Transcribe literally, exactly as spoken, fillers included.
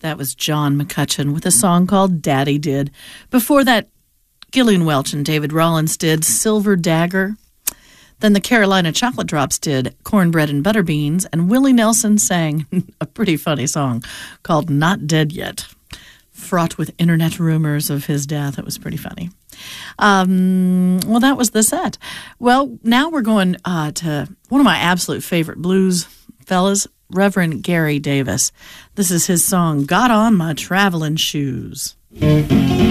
That was John McCutcheon with a song called Daddy Did. Before that, Gillian Welch and David Rollins did Silver Dagger. Then the Carolina Chocolate Drops did Cornbread and Butter Beans, and Willie Nelson sang a pretty funny song called Not Dead Yet, fraught with internet rumors of his death. It was pretty funny. Um, well, that was the set. Well, now we're going uh, to one of my absolute favorite blues fellas, Reverend Gary Davis. This is his song, Got on My Traveling Shoes.